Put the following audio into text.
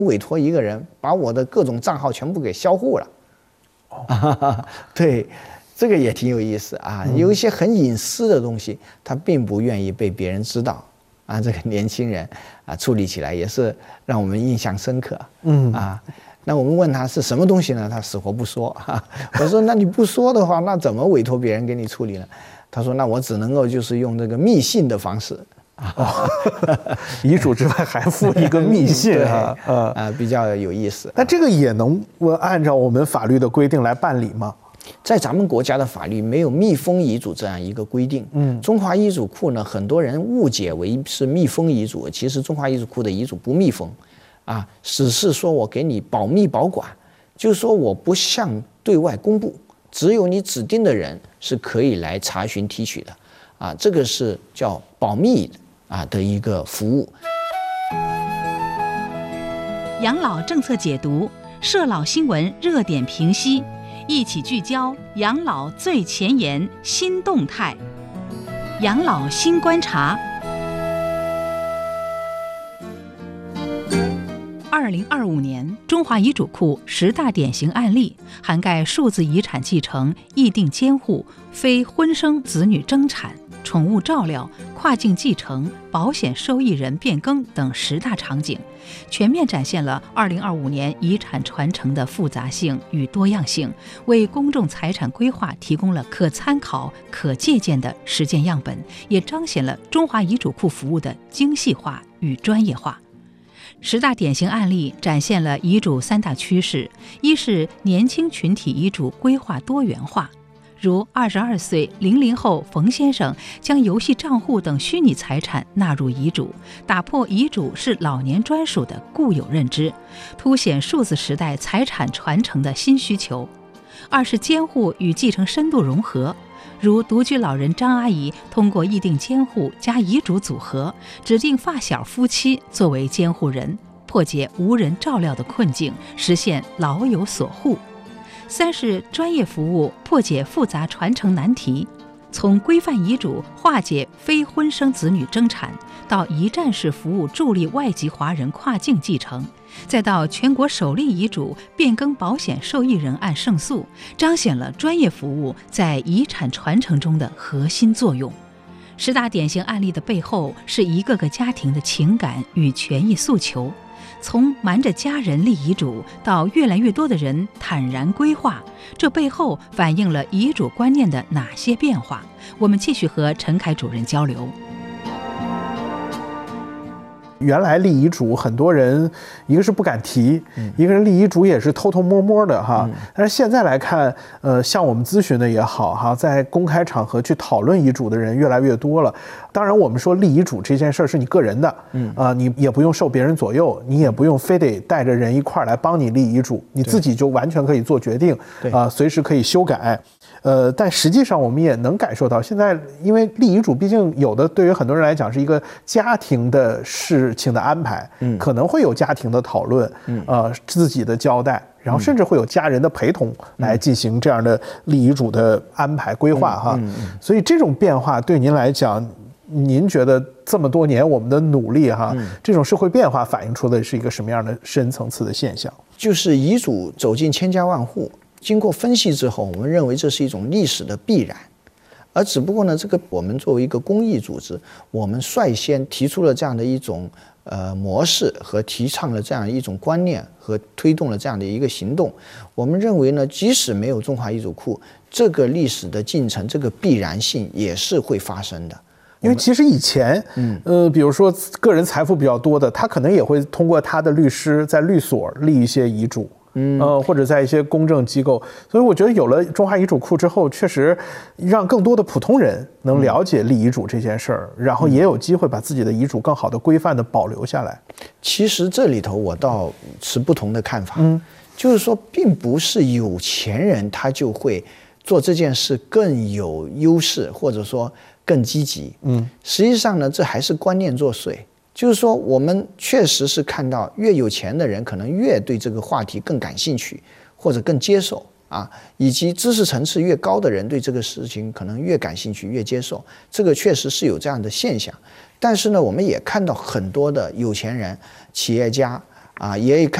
委托一个人把我的各种账号全部给销户了。对，这个也挺有意思啊。有一些很隐私的东西，他并不愿意被别人知道啊。这个年轻人啊，处理起来也是让我们印象深刻。那我们问他是什么东西呢？他死活不说。我说那你不说的话，那怎么委托别人给你处理呢？他说那我只能够就是用这个密信的方式。 遗嘱之外还附一个密信啊， 比较有意思。 那这个也能按照我们法律的规定来办理吗？ 在咱们国家的法律没有密封遗嘱这样一个规定。中华遗嘱库呢，很多人误解为是密封遗嘱，其实中华遗嘱库的遗嘱不密封。只是说我给你保密保管，就是说我不向对外公布，只有你指定的人是可以来查询提取的。这个是叫保密的一个服务。 养老政策解读，社老新闻热点评析，一起聚焦养老最前沿新动态，养老新观察。2025年中华遗嘱库10大典型案例，涵盖数字遗产继承、议定监护、非婚生子女争产、宠物照料、跨境继承、保险受益人变更等10大场景，全面展现了2025年遗产传承的复杂性与多样性，为公众财产规划提供了可参考、可借鉴的实践样本，也彰显了中华遗嘱库服务的精细化与专业化。10大典型案例展现了遗嘱3大趋势：一是年轻群体遗嘱规划多元化，如22岁00后冯先生将游戏账户等虚拟财产纳入遗嘱，打破遗嘱是老年专属的固有认知，凸显数字时代财产传承的新需求。二是监护与继承深度融合，如独居老人张阿姨通过议定监护加遗嘱组合，指定发小夫妻作为监护人，破解无人照料的困境，实现老有所护。三是专业服务，破解复杂传承难题，从规范遗嘱化解非婚生子女争产，到一站式服务助力外籍华人跨境继承，再到全国首例遗嘱变更保险受益人案胜诉，彰显了专业服务在遗产传承中的核心作用。10大典型案例的背后，是一个个家庭的情感与权益诉求。从瞒着家人立遗嘱到越来越多的人坦然规划，这背后反映了遗嘱观念的哪些变化？我们继续和陈凯主任交流。 原来立遗嘱，很多人一个是不敢提，一个是立遗嘱也是偷偷摸摸的哈。但是现在来看，像我们咨询的也好哈，在公开场合去讨论遗嘱的人越来越多了。当然，我们说立遗嘱这件事是你个人的，你也不用受别人左右，你也不用非得带着人一块儿来帮你立遗嘱，你自己就完全可以做决定，随时可以修改。但实际上我们也能感受到，现在因为立遗嘱，毕竟有的对于很多人来讲是一个家庭的事情的安排，可能会有家庭的讨论，自己的交代，然后甚至会有家人的陪同来进行这样的立遗嘱的安排规划哈。所以这种变化对您来讲，您觉得这么多年我们的努力哈，这种社会变化反映出的是一个什么样的深层次的现象？ 就是遗嘱走进千家万户。经过分析之后，我们认为这是一种历史的必然，而只不过呢，这个我们作为一个公益组织，我们率先提出了这样的一种模式和提倡了这样一种观念和推动了这样的一个行动。我们认为呢，即使没有中华遗嘱库，这个历史的进程，这个必然性也是会发生的。 因为其实以前，比如说个人财富比较多的，他可能也会通过他的律师在律所立一些遗嘱。或者在一些公证机构，所以我觉得有了中华遗嘱库之后，确实让更多的普通人能了解立遗嘱这件事儿，然后也有机会把自己的遗嘱更好的规范的保留下来。 其实这里头我倒持不同的看法，就是说并不是有钱人他就会做这件事更有优势，或者说更积极。实际上呢，这还是观念作祟。就是说，我们确实是看到，越有钱的人可能越对这个话题更感兴趣，或者更接受以及知识层次越高的人对这个事情可能越感兴趣、越接受。这个确实是有这样的现象。但是呢，我们也看到很多的有钱人、企业家也